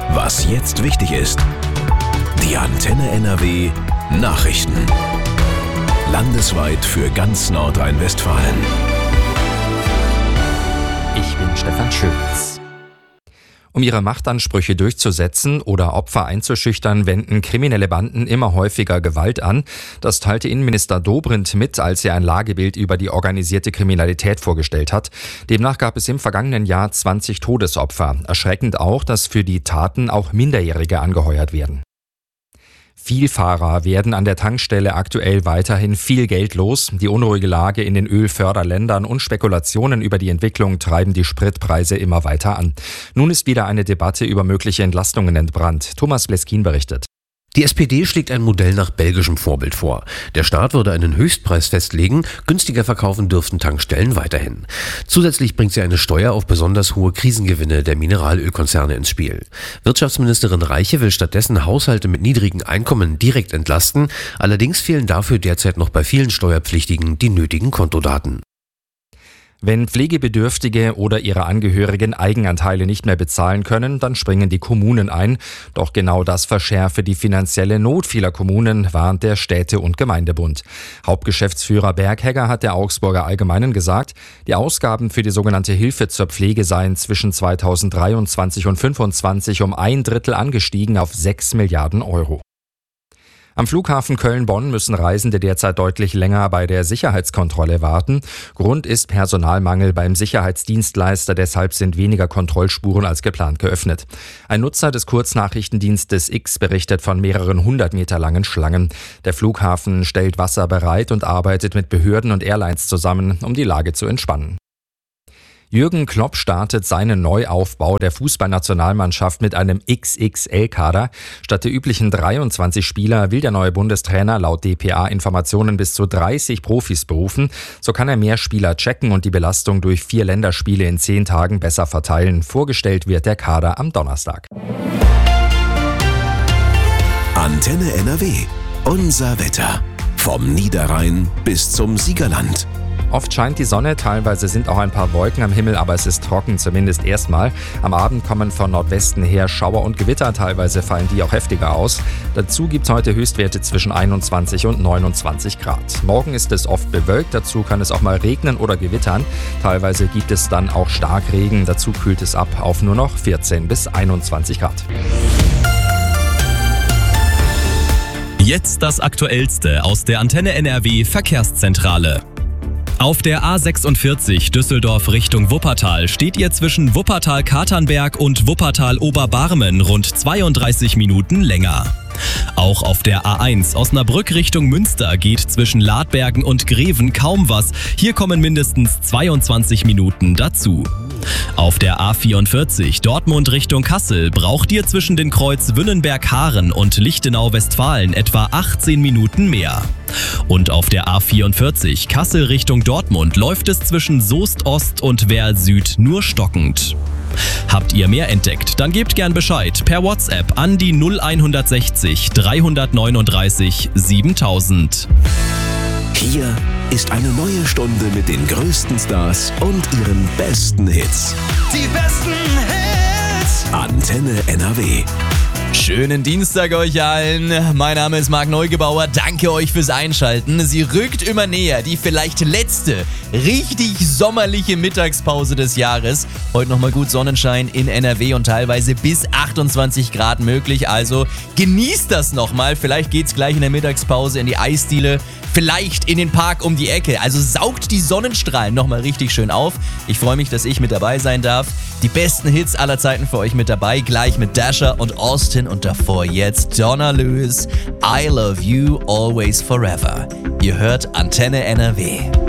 Was jetzt wichtig ist. Die Antenne NRW Nachrichten. Landesweit für ganz Nordrhein-Westfalen. Ich bin Stefan Schulz. Um ihre Machtansprüche durchzusetzen oder Opfer einzuschüchtern, wenden kriminelle Banden immer häufiger Gewalt an. Das teilte Innenminister Dobrindt mit, als er ein Lagebild über die organisierte Kriminalität vorgestellt hat. Demnach gab es im vergangenen Jahr 20 Todesopfer. Erschreckend auch, dass für die Taten auch Minderjährige angeheuert werden. Vielfahrer werden an der Tankstelle aktuell weiterhin viel Geld los. Die unruhige Lage in den Ölförderländern und Spekulationen über die Entwicklung treiben die Spritpreise immer weiter an. Nun ist wieder eine Debatte über mögliche Entlastungen entbrannt. Thomas Bleskin berichtet. Die SPD schlägt ein Modell nach belgischem Vorbild vor. Der Staat würde einen Höchstpreis festlegen, günstiger verkaufen dürften Tankstellen weiterhin. Zusätzlich bringt sie eine Steuer auf besonders hohe Krisengewinne der Mineralölkonzerne ins Spiel. Wirtschaftsministerin Reiche will stattdessen Haushalte mit niedrigen Einkommen direkt entlasten, allerdings fehlen dafür derzeit noch bei vielen Steuerpflichtigen die nötigen Kontodaten. Wenn Pflegebedürftige oder ihre Angehörigen Eigenanteile nicht mehr bezahlen können, dann springen die Kommunen ein. Doch genau das verschärfe die finanzielle Not vieler Kommunen, warnt der Städte- und Gemeindebund. Hauptgeschäftsführer Berghegger hat der Augsburger Allgemeinen gesagt, die Ausgaben für die sogenannte Hilfe zur Pflege seien zwischen 2023 und 2025 um 1/3 angestiegen auf 6 Milliarden Euro. Am Flughafen Köln-Bonn müssen Reisende derzeit deutlich länger bei der Sicherheitskontrolle warten. Grund ist Personalmangel beim Sicherheitsdienstleister, deshalb sind weniger Kontrollspuren als geplant geöffnet. Ein Nutzer des Kurznachrichtendienstes X berichtet von mehreren 100 Meter langen Schlangen. Der Flughafen stellt Wasser bereit und arbeitet mit Behörden und Airlines zusammen, um die Lage zu entspannen. Jürgen Klopp startet seinen Neuaufbau der Fußballnationalmannschaft mit einem XXL-Kader. Statt der üblichen 23 Spieler will der neue Bundestrainer laut dpa-Informationen bis zu 30 Profis berufen. So kann er mehr Spieler checken und die Belastung durch 4 Länderspiele in 10 Tagen besser verteilen. Vorgestellt wird der Kader am Donnerstag. Antenne NRW. Unser Wetter. Vom Niederrhein bis zum Siegerland. Oft scheint die Sonne, teilweise sind auch ein paar Wolken am Himmel, aber es ist trocken, zumindest erstmal. Am Abend kommen von Nordwesten her Schauer und Gewitter, teilweise fallen die auch heftiger aus. Dazu gibt es heute Höchstwerte zwischen 21 und 29 Grad. Morgen ist es oft bewölkt, dazu kann es auch mal regnen oder gewittern. Teilweise gibt es dann auch Starkregen, dazu kühlt es ab auf nur noch 14 bis 21 Grad. Jetzt das Aktuellste aus der Antenne NRW Verkehrszentrale. Auf der A46 Düsseldorf Richtung Wuppertal steht ihr zwischen Wuppertal-Katernberg und Wuppertal-Oberbarmen rund 32 Minuten länger. Auch auf der A1 Osnabrück Richtung Münster geht zwischen Ladbergen und Greven kaum was. Hier kommen mindestens 22 Minuten dazu. Auf der A44 Dortmund Richtung Kassel braucht ihr zwischen den Kreuz Wünnenberg-Haaren und Lichtenau-Westfalen etwa 18 Minuten mehr. Und auf der A44 Kassel Richtung Dortmund läuft es zwischen Soest Ost und Werl Süd nur stockend. Habt ihr mehr entdeckt? Dann gebt gern Bescheid per WhatsApp an die 0160 339 7000. Hier ist eine neue Stunde mit den größten Stars und ihren besten Hits. Die besten Hits. Antenne NRW. Schönen Dienstag euch allen. Mein Name ist Marc Neugebauer. Danke euch fürs Einschalten. Sie rückt immer näher. Die vielleicht letzte richtig sommerliche Mittagspause des Jahres. Heute nochmal gut Sonnenschein in NRW und teilweise bis 28 Grad möglich. Also genießt das nochmal. Vielleicht geht's gleich in der Mittagspause in die Eisdiele. Vielleicht in den Park um die Ecke. Also saugt die Sonnenstrahlen nochmal richtig schön auf. Ich freue mich, dass ich mit dabei sein darf. Die besten Hits aller Zeiten für euch mit dabei. Gleich mit Dasher und Austin und davor jetzt Donna Lewis. I Love You Always Forever. Ihr hört Antenne NRW.